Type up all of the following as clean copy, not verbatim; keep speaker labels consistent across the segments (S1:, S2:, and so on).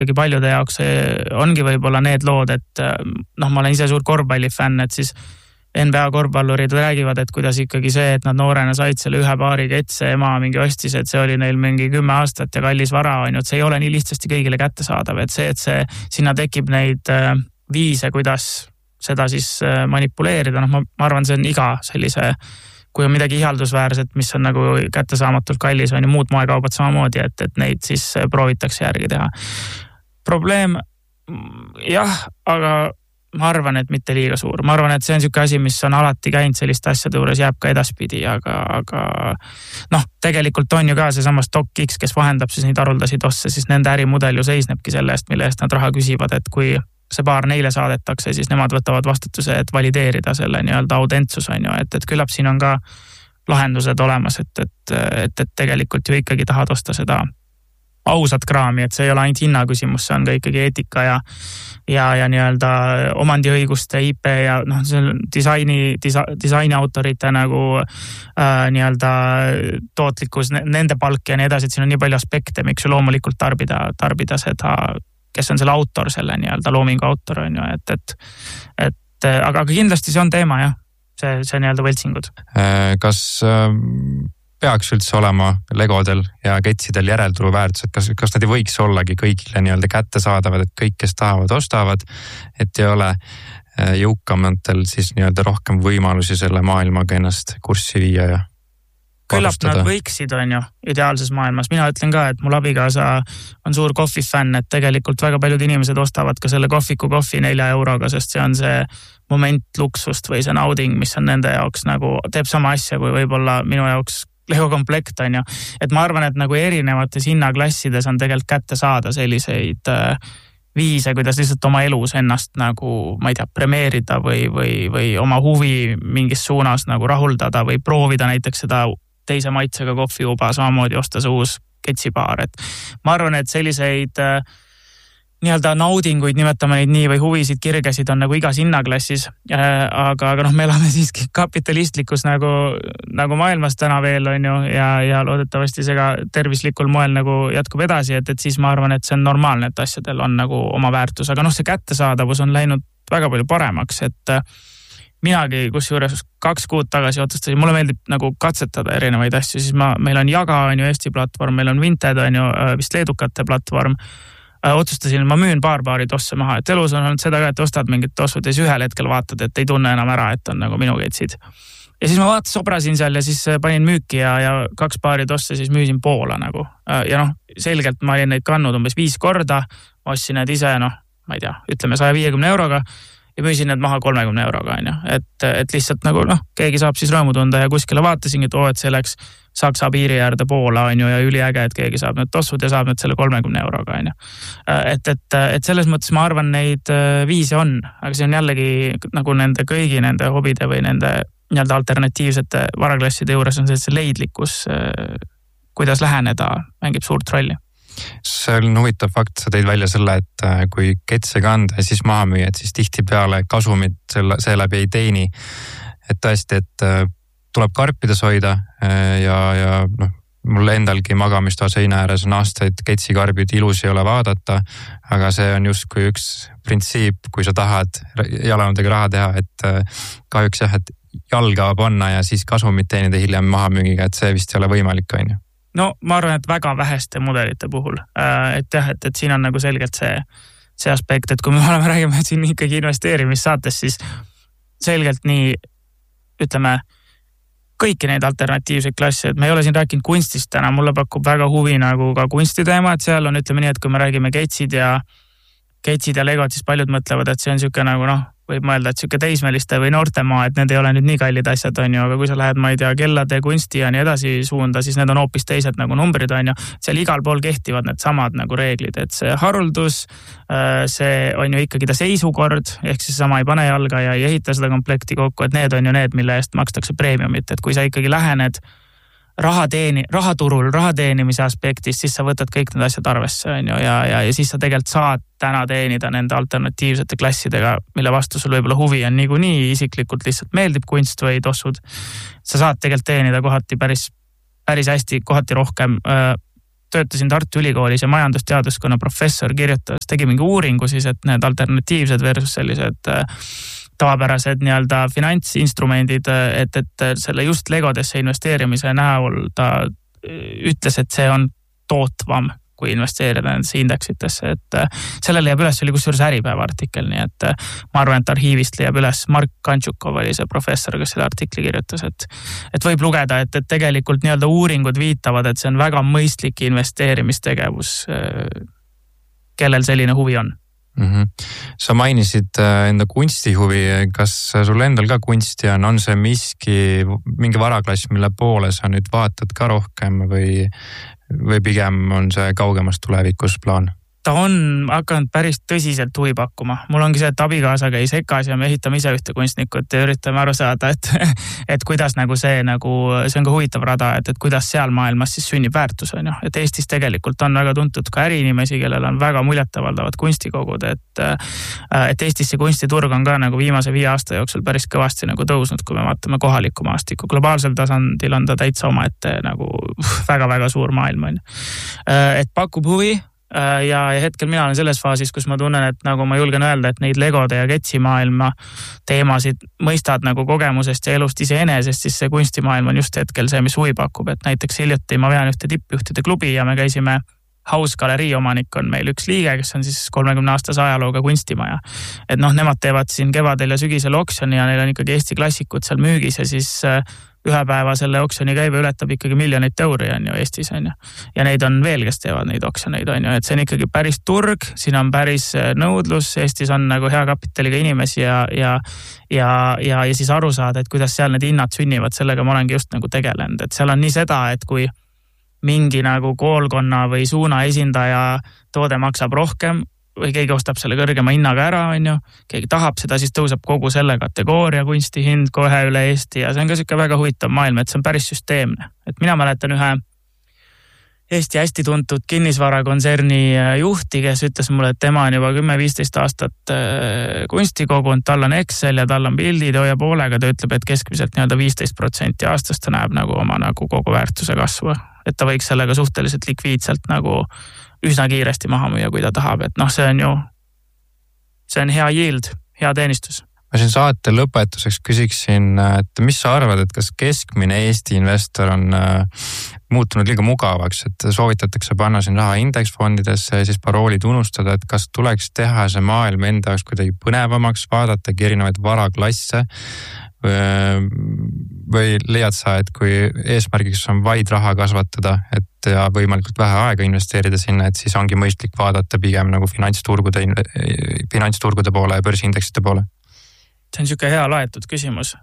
S1: ikkagi paljude jaoks ongi võib-olla need lood, et ma olen ise suur korvpallifänn, et siis NBA korvpallurid räägivad, et kuidas ikkagi see, et nad noorena said selle ühe paari ketse, ema mingi ostis, et see oli neil mingi 10 aastat ja kallis vara on ju, et see ei ole nii lihtsasti kõigile kättesaadav, et see, sinna tekib neid viise, kuidas seda siis manipuleerida, ma arvan, see on iga sellise, kui on midagi ihaldusväärset, mis on nagu kättesaamatult kallis, on ju muud moekaubad samamoodi, et neid siis proovitakse järgi teha. Probleem, jah, aga ma arvan, et mitte liiga suur. Ma arvan, et see on selline asi, mis on alati käinud selliste asjade juures, jääb ka edaspidi, aga tegelikult on ju ka see sama StockX, kes vahendab siis neid haruldasid osse, siis nende ärimudel ju seisnebki selle eest, mille eest nad raha küsivad, et kui see paar neile saadetakse, siis nemad võtavad vastutuse, et valideerida selle nii-öelda autentsus on ju, et küllap siin on ka lahendused olemas, et tegelikult ju ikkagi tahad osta seda ausat kraami, et see ei ole ainult hinna küsimus, see on ka ikkagi eetika ja nii-öelda omandiõiguste IP ja see disaini autorite nagu nii-öelda tootlikkus, nende palk ja nii edasi, et siin on nii palju aspekte, miks ju loomulikult tarbida seda, kes on selle autor, selle nii-öelda loomingu autor on ju, aga kindlasti see on teema jah, see nii-öelda võltsingud.
S2: Kas peaks üldse olema legodel ja ketsidel järelturu väärtus, et kas nad ei võiks ollagi kõigile nii-öelda kättesaadavad, et kõik, kes tahavad, ostavad, et ei ole jõukamatel siis nii-öelda rohkem võimalusi selle maailmaga ennast kurssi viia ja
S1: küllap nad võiksid, on ju, ideaalses maailmas. Mina ütlen ka, et mul abikaasa on suur kohvifänn, et tegelikult väga paljud inimesed ostavad ka selle kohviku kohvi 4 euroga, sest see on see moment luksust või see nauding, mis on nende jaoks nagu, teeb sama asja kui võib-olla minu jaoks Lego komplekt, on ju. Et ma arvan, et nagu erinevates hinnaklassides on tegelikult kätte saada selliseid viise, kuidas lihtsalt oma elus ennast nagu, ma ei tea, premeerida või oma huvi mingis suunas nagu rahuldada või proovida näiteks seda teise maitsega kohviuba, samamoodi osta see uus ketsipaar, et ma arvan, et selliseid nii-öelda naudinguid, nimetame neid nii, või huvisid, kirgesid on nagu igas hinnaklassis, aga me elame siiski kapitalistlikus nagu maailmas täna veel on ju, ja loodetavasti see ka tervislikul moel nagu jätkub edasi, et siis ma arvan, et see on normaalne, et asjadel on nagu oma väärtus, aga see kättesaadavus on läinud väga palju paremaks, et minagi kusjuures 2 kuud tagasi otsustasin, mulle meeldib nagu katsetada erinevaid asju, siis meil on Jaga, on ju Eesti platvorm, meil on Vinted, on ju vist leedukate platvorm, otsustasin, ma müün paari tosse maha, et elus on olnud seda ka, et ostad mingid tossud ja siis ühel hetkel vaatad, et ei tunne enam ära, et on nagu minu ketsid. Ja siis ma sobrasin seal ja siis panin müüki ja 2 paari tosse siis müüsin Poola nagu. Ja selgelt ma olin neid kannud umbes 5 korda, ma ostsin need ise, ma ei tea, ütleme 150 euroga ja müüsin need maha 30 euroga, on ju. Et lihtsalt nagu, keegi saab siis rõõmu tunda ja kuskile vaatasingi, et see läks Saksa piiri äärde Poola, on ju, ja üliäge, et keegi saab need tossud ja saab need selle 30 euroga, on ju. Et selles mõttes ma arvan, neid viise on, aga see on jällegi nagu nende kõigi nende hobide või nende nii-öelda alternatiivsete varaklasside juures on see leidlikkus, kuidas läheneda, mängib suurt rolli.
S2: See on huvitav fakt, sa tõid välja selle, et kui ketse kanda ja siis maha müüa, et siis tihti peale kasumit seeläbi ei teeni. Et tõesti, et tuleb karpides hoida ja mul endalgi magamistoa seina ääres on aastaid ketsikarbid, ilus ei ole vaadata, aga see on justkui üks printsiip, kui sa tahad jalanudega raha teha, et kahjuks jah, et jalga panna ja siis kasumit teenida hiljem mahamüügiga, et see vist ei ole võimalik, on ju.
S1: No ma arvan, et väga väheste mudelite puhul, et jah, et siin on nagu selgelt see aspekt, et kui me räägime siin ikkagi investeerimissaates, siis selgelt nii, ütleme, kõiki neid alternatiivseid klasse, et me ei ole siin rääkinud kunstist täna, mulle pakub väga huvi nagu ka kunstiteema, et seal on, ütleme nii, et kui me räägime ketsid ja legod, siis paljud mõtlevad, et see on siuke nagu võib mõelda, et siuke teismeliste või noortemaa, et need ei ole nüüd nii kallid asjad, on ju, aga kui sa lähed, ma ei tea, kellade kunsti ja nii edasi suunda, siis need on hoopis teised nagu numbrid, on ju. Seal igal pool kehtivad need samad nagu reeglid, et see haruldus, see on ju ikkagi ta seisukord, ehk siis sama ei pane jalga ja ei ehita seda komplekti kokku, et need on ju need, mille eest makstakse preemiumit, et kui sa ikkagi lähened rahaturul, raha teenimise aspektist, siis sa võtad kõik need asjad arvesse, on ju, ja siis sa tegelikult saad täna teenida nende alternatiivsete klassidega, mille vastu sul võib-olla huvi on niikuinii, isiklikult lihtsalt meeldib kunst või tossud. Sa saad tegelikult teenida kohati päris hästi, kohati rohkem töötasin Tartu Ülikoolis ja majandusteaduskonna professor tegi mingi uuringu siis, et need alternatiivsed versus sellised tavapärased nii-öelda finantsinstrumendid, et selle just legodesse investeerimise näol ta ütles, et see on tootvam kui investeerida nendesse indeksitesse, et sellele leiab üles, oli kusjuures Äripäeva artikkel, nii et ma arvan, et arhiivist leiab üles, Mark Kantšukov oli see professor, kes selle artikli kirjutas, et võib lugeda, et tegelikult nii-öelda uuringud viitavad, et see on väga mõistlik investeerimistegevus, kellel selline huvi on.
S2: Sa mainisid enda kunstihuvi, kas sul endal ka kunsti on see mingi varaklass, mille poole sa nüüd vaatad ka rohkem või pigem on see kaugemas tulevikus plaan?
S1: Ta on hakanud päris tõsiselt huvi pakkuma. Mul ongi see, et abikaasaga ei sekas ja me ehitame ise ühte kunstnikut ja üritame aru saada, et kuidas nagu see on ka huvitav rada, et kuidas seal maailmas siis sünnib väärtus, on ju. Et Eestis tegelikult on väga tuntud ka äriinimesi, kellel on väga muljetavaldavad kunstikogud, et Eestis see kunstiturg on ka nagu viimase 5 aasta jooksul päris kõvasti nagu tõusnud, kui me vaatame kohalikku maastikku. Globaalsel tasandil on ta täitsa omaette nagu väga-väga suur maailm, on ju. Et pakub huvi. Ja hetkel mina olen selles faasis, kus ma tunnen, et nagu ma julgen öelda, et neid legode ja ketsimaailma teemasid mõistad nagu kogemusest ja elust iseenesest, siis see kunstimaailm on just hetkel see, mis huvi pakub, et näiteks hiljuti ma vean ühte tippjuhtide klubi ja me käisime House galerii omanik on meil üks liige, kes on siis 30-aastase ajalooga kunstimaja. Et nemad teevad siin kevadel ja sügisel oksjoni ja neil on ikkagi Eesti klassikud seal müügis ja siis ühe päeva selle oksjoni käive ületab ikkagi miljoneid euri on ju Eestis on ju. Ja neid on veel, kes teevad neid oksjoneid on ju, et see on ikkagi päris turg, siin on päris nõudlus, Eestis on nagu hea kapitaliga inimesi ja siis aru saada, et kuidas seal need hinnad sünnivad, sellega ma olengi just nagu tegelenud, et seal on nii seda, et kui mingi nagu koolkonna või suuna esindaja toode maksab rohkem või keegi ostab selle kõrgema hinnaga ära, on ju, keegi tahab seda, siis tõuseb kogu selle kategooria kunstihind kohe üle Eesti ja see on ka siuke väga huvitav maailm, et see on päris süsteemne. Et mina mäletan ühe Eesti hästi tuntud kinnisvarakontserni juhti, kes ütles mulle, et tema on juba 10-15 aastat kunstikogunud, tal on Excel ja tal on pildid ja poolega, ta ütleb, et keskmiselt nii-öelda 15% aastast ta näeb nagu oma nagu kogu väärtuse kasvu. Et ta võiks sellega suhteliselt likviidselt nagu üsna kiiresti maha müüa, kui ta tahab, et see on hea yield, hea teenistus.
S2: Ma siin saate lõpetuseks küsiksin, et mis sa arvad, et kas keskmine Eesti investor on muutunud liiga mugavaks, et soovitatakse panna siin raha indeksfondidesse ja siis paroolid unustada, et kas tuleks teha see maailm enda jaoks kuidagi põnevamaks, vaadatagi erinevaid varaklasse või leiad sa, et kui eesmärgiks on vaid raha kasvatada, et ja võimalikult vähe aega investeerida sinna, et siis ongi mõistlik vaadata pigem nagu finantsturgude poole ja börsiindeksite poole?
S1: See on siuke hea laetud küsimus.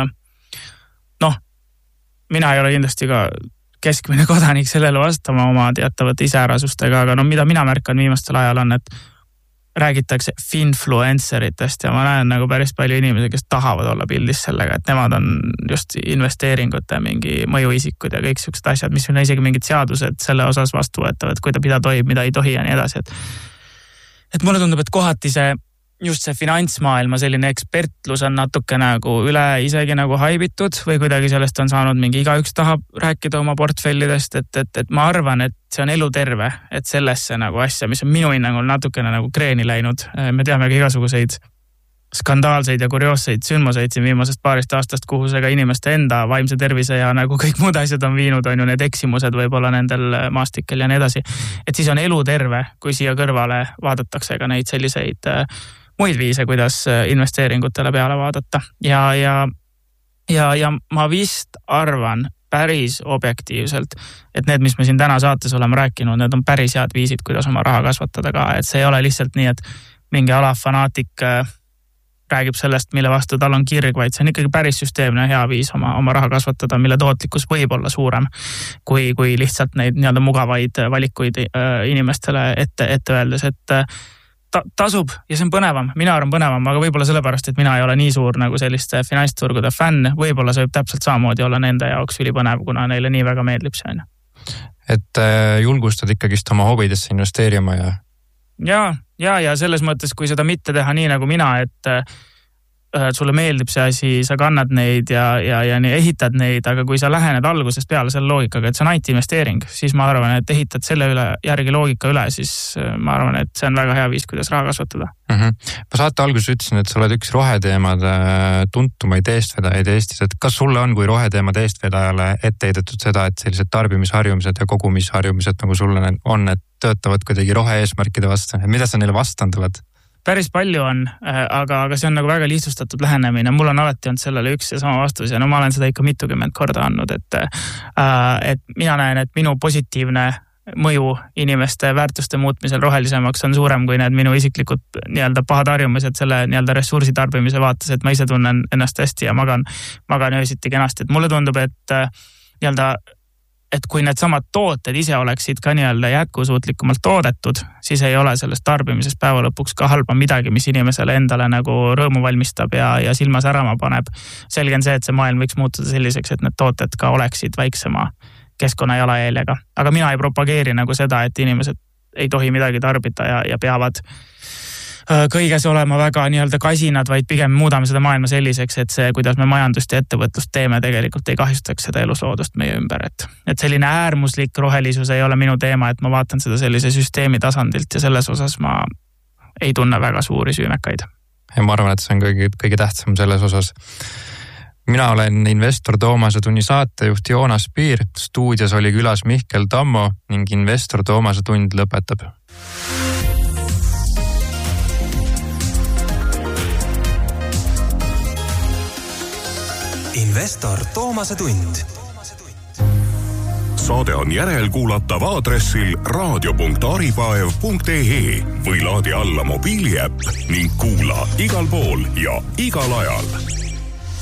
S1: Mina ei ole kindlasti ka keskmine kodanik sellele vastama oma teatavate iseärasustega, aga mida mina märkan viimastel ajal on, et räägitakse finfluenceritest ja ma näen nagu päris palju inimesi, kes tahavad olla pildis sellega, et nemad on just investeeringute mingi mõjuisikud ja kõik siuksed asjad, mis on isegi mingid seadused selle osas vastu võetavad, mida tohib, mida ei tohi ja nii edasi. Et mulle tundub, et kohati just see finantsmaailma selline ekspertlus on natuke nagu üle isegi nagu haibitud või kuidagi sellest on saanud mingi igaüks tahab rääkida oma portfellidest, et ma arvan, et see on eluterve, et sellesse nagu asja, mis on minu hinnangul natukene nagu kreeni läinud. Me teame ka igasuguseid skandaalseid ja kurioosseid sündmuseid siin viimasest paarist aastast, kuhu see ka inimeste enda vaimse tervise ja nagu kõik muud asjad on viinud, on ju need eksimused võib-olla nendel maastikel ja nii edasi. Et siis on eluterve, kui siia kõrvale vaadatakse ka neid selliseid muid viise, kuidas investeeringutele peale vaadata. Ja ma vist arvan päris objektiivselt, et need, mis me siin täna saates oleme rääkinud, need on päris head viisid, kuidas oma raha kasvatada ka. Et see ei ole lihtsalt nii, et mingi alafanaatik räägib sellest, mille vastu tal on kirg, vaid see on ikkagi päris süsteemne hea viis oma raha kasvatada, mille tootlikkus võib olla suurem kui lihtsalt neid nii-öelda mugavaid valikuid inimestele ette öeldes, et tasub ja see on põnevam, mina arvan põnevam, aga võib-olla sellepärast, et mina ei ole nii suur nagu selliste finantsturgude fänn, võib-olla see võib täpselt samamoodi olla nende jaoks ülipõnev, kuna neile nii väga meeldib see.
S2: Et julgustad ikkagist oma hobidesse investeerima ja
S1: selles mõttes, kui seda mitte teha nii nagu mina, et sulle meeldib see asi, sa kannad neid ja ehitad neid, aga kui sa lähened algusest peale selle loogikaga, et see on ainult investeering, siis ma arvan, et ehitad selle järgi loogika üle, siis ma arvan, et see on väga hea viis, kuidas raha kasvatada.
S2: Ma saate alguses ütlesin, et sa oled üks roheteemade tuntumaid eestvedajaid Eestis, et kas sulle on kui roheteemade eestvedajale ette heidetud seda, et sellised tarbimisharjumised ja kogumisharjumised nagu sulle on, et töötavad kuidagi rohe-eesmärkide vastu, et mida sa neile vastanud oled?
S1: Päris palju on, aga see on nagu väga lihtsustatud lähenemine. Mul on alati olnud sellele üks ja sama vastus ja ma olen seda ikka mitukümmend korda andnud, et mina näen, et minu positiivne mõju inimeste väärtuste muutmisel rohelisemaks on suurem kui need minu isiklikud nii-öelda pahad harjumised selle nii-öelda ressursi tarbimise vaates, et ma ise tunnen ennast hästi ja magan öösiti kenasti. Et mulle tundub, et kui need samad tooted ise oleksid ka nii-öelda jätkusuutlikumalt toodetud, siis ei ole sellest tarbimisest päeva lõpuks ka halba midagi, mis inimesele endale nagu rõõmu valmistab ja silma särama paneb. Selge on see, et see maailm võiks muutuda selliseks, et need tooted ka oleksid väiksema keskkonna jalajäljega. Aga mina ei propageeri nagu seda, et inimesed ei tohi midagi tarbida ja peavad kõiges olema väga nii-öelda kasinad, vaid pigem muudame seda maailma selliseks, et see, kuidas me majandust ja ettevõtlust teeme, tegelikult ei kahjustaks seda elusloodust meie ümber. Et selline äärmuslik rohelisus ei ole minu teema, et ma vaatan seda sellise süsteemi tasandilt ja selles osas ma ei tunne väga suuri süümekaid.
S2: Ja ma arvan, et see on kõige tähtsam selles osas. Mina olen Investor Toomase tunni saatejuht Joonas Piir, stuudios oli külas Mihkel Tammo ning Investor Toomase tund lõpetab.
S3: Investor Toomase tund. Saade on järelkuulatav aadressil raadio.aripaev.ee või laadi alla mobiiliäpp ning kuula igal pool ja igal ajal.